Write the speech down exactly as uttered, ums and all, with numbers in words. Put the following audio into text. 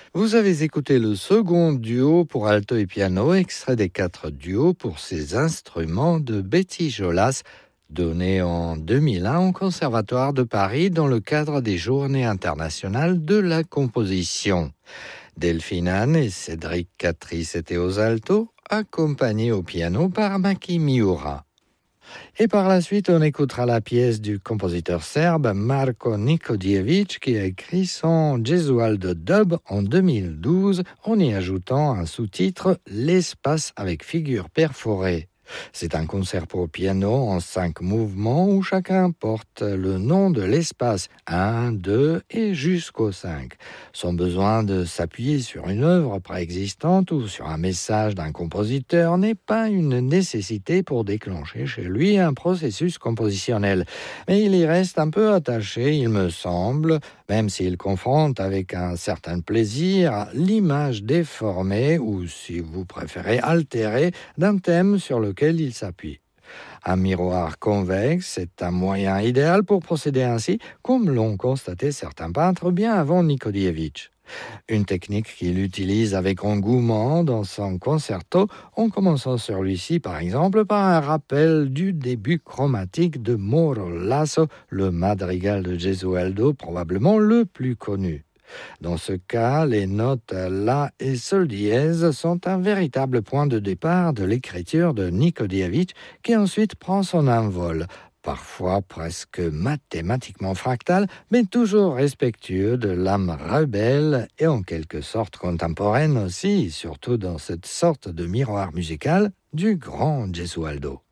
Vous avez écouté le second duo pour alto et piano, extrait des quatre duos pour ces instruments de Betty Jolas, donné en deux mille un au Conservatoire de Paris dans le cadre des Journées internationales de la composition. Delphine Anne et Cédric Catrice étaient aux altos, accompagnés au piano par Maki Miura. Et par la suite, on écoutera la pièce du compositeur serbe Marko Nikodjević qui a écrit son Gesualdo Dub en deux mille douze en y ajoutant un sous-titre « L'espace avec figure perforée ». C'est un concert pour piano en cinq mouvements où chacun porte le nom de l'espace, un, deux et jusqu'au cinq. Sans besoin de s'appuyer sur une œuvre préexistante ou sur un message d'un compositeur n'est pas une nécessité pour déclencher chez lui un processus compositionnel. Mais il y reste un peu attaché, il me semble, même s'il confronte avec un certain plaisir l'image déformée ou, si vous préférez, altérée d'un thème sur lequel il s'appuie. Un miroir convexe est un moyen idéal pour procéder ainsi, comme l'ont constaté certains peintres bien avant Nikodjević. Une technique qu'il utilise avec engouement dans son concerto, en commençant celui-ci par exemple par un rappel du début chromatique de Moro Lasso, le madrigal de Gesualdo probablement le plus connu. Dans ce cas, les notes La et Sol dièse sont un véritable point de départ de l'écriture de Nikodjević qui ensuite prend son envol, parfois presque mathématiquement fractal, mais toujours respectueux de l'âme rebelle et en quelque sorte contemporaine aussi, surtout dans cette sorte de miroir musical du grand Gesualdo.